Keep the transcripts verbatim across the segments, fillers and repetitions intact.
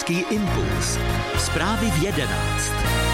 Český impuls. Zprávy v jedenáct.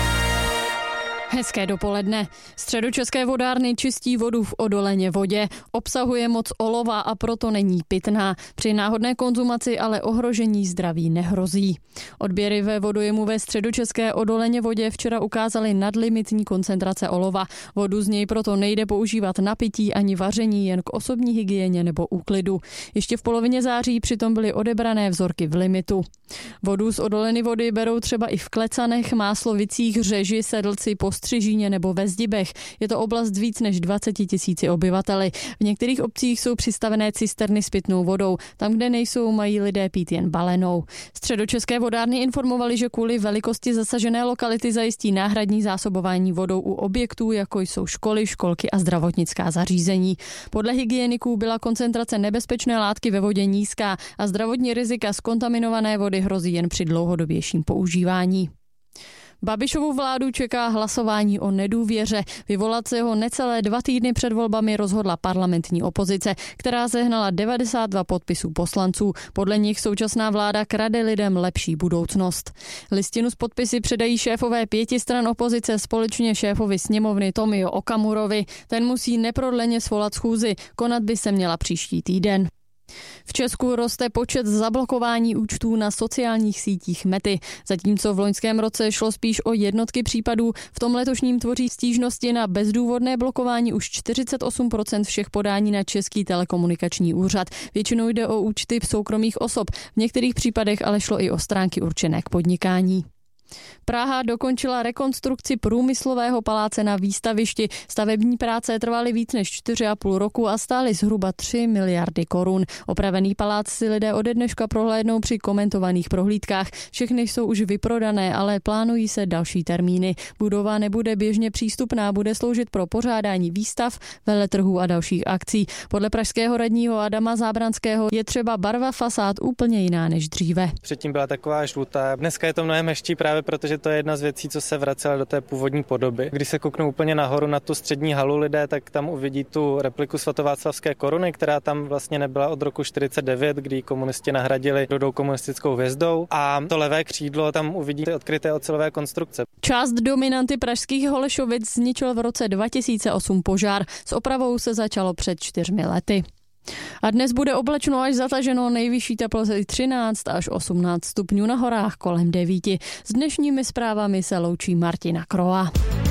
Hezké dopoledne. Středočeské vodárny čistí vodu v Odoleně vodě. Obsahuje moc olova a proto není pitná. Při náhodné konzumaci ale ohrožení zdraví nehrozí. Odběry ve vodojemu ve středočeské Odoleně vodě včera ukázaly nadlimitní koncentrace olova. Vodu z něj proto nejde používat na pití ani vaření, jen k osobní hygieně nebo úklidu. Ještě v polovině září přitom byly odebrané vzorky v limitu. Vodu z Odoleny vody berou třeba i v Klecanech, Máslovicích, Řeži, Sedlci, Postřižíně nebo ve Zdibech. Je to oblast s víc než dvacet tisíci obyvateli. V některých obcích jsou přistavené cisterny s pitnou vodou. Tam, kde nejsou, mají lidé pít jen balenou. Středočeské vodárny informovali, že kvůli velikosti zasažené lokality zajistí náhradní zásobování vodou u objektů, jako jsou školy, školky a zdravotnická zařízení. Podle hygieniků byla koncentrace nebezpečné látky ve vodě nízká a zdravotní rizika z kontaminované vody hrozí jen při dlouhodobějším používání. Babišovu vládu čeká hlasování o nedůvěře. Vyvolat se ho necelé dva týdny před volbami rozhodla parlamentní opozice, která sehnala devadesát dva podpisů poslanců. Podle nich současná vláda krade lidem lepší budoucnost. Listinu s podpisy předají šéfové pěti stran opozice společně šéfovi sněmovny Tomio Okamurovi. Ten musí neprodleně svolat schůzi. Konat by se měla příští týden. V Česku roste počet zablokování účtů na sociálních sítích Mety. Zatímco v loňském roce šlo spíš o jednotky případů, v tom letošním tvoří stížnosti na bezdůvodné blokování už čtyřicet osm procent všech podání na Český telekomunikační úřad. Většinou jde o účty soukromých osob, v některých případech ale šlo i o stránky určené k podnikání. Praha dokončila rekonstrukci průmyslového paláce na Výstavišti. Stavební práce trvaly víc než čtyři a půl roku a stály zhruba tři miliardy korun. Opravený palác si lidé ode dneška prohlédnou při komentovaných prohlídkách. Všechny jsou už vyprodané, ale plánují se další termíny. Budova nebude běžně přístupná, bude sloužit pro pořádání výstav, veletrhů a dalších akcí. Podle pražského radního Adama Zábranského je třeba barva fasád úplně jiná než dříve. Předtím byla taková žlutá, dneska je to mnohem hezčí právě protože to je jedna z věcí, co se vracela do té původní podoby. Když se kouknou úplně nahoru na tu střední halu lidé, tak tam uvidí tu repliku svatováclavské koruny, která tam vlastně nebyla od roku čtyřicet devět, kdy komunisti nahradili rudou komunistickou hvězdou, a to levé křídlo tam uvidí ty odkryté ocelové konstrukce. Část dominanty pražských Holešovic zničil v roce dva tisíce osm požár. S opravou se začalo před čtyřmi lety. A dnes bude oblačno až zataženo, nejvyšší teploty třináct až osmnáct stupňů, na horách kolem devíti. S dnešními zprávami se loučí Martina Kroa.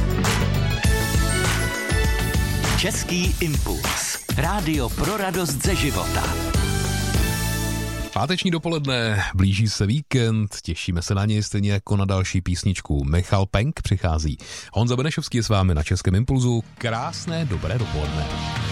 Český impuls. Rádio pro radost ze života. Páteční dopoledne, blíží se víkend, těšíme se na něj stejně jako na další písničku. Michal Penk přichází. Honza Benešovský je s vámi na Českém impulzu. Krásné dobré dopoledne.